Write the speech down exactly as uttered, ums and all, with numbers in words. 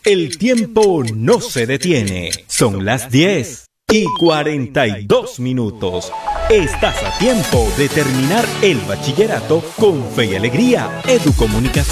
El tiempo no se detiene. Son las diez y cuarenta y dos minutos. Estás a tiempo de terminar el bachillerato con fe y alegría. Educomunicación.